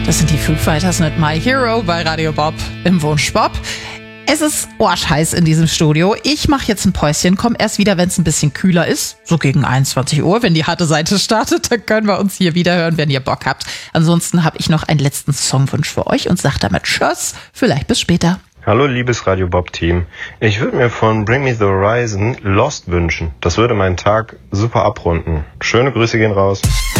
Das sind die Foo Fighters mit My Hero bei Radio Bob im Wunsch Bob. Es ist arschheiß in diesem Studio. Ich mache jetzt ein Päuschen, komme erst wieder, wenn es ein bisschen kühler ist. So gegen 21 Uhr, wenn die harte Seite startet. Dann können wir uns hier wieder hören, wenn ihr Bock habt. Ansonsten habe ich noch einen letzten Songwunsch für euch und sage damit Tschüss. Vielleicht bis später. Hallo liebes Radio Bob Team. Ich würde mir von Bring Me the Horizon Lost wünschen. Das würde meinen Tag super abrunden. Schöne Grüße gehen raus.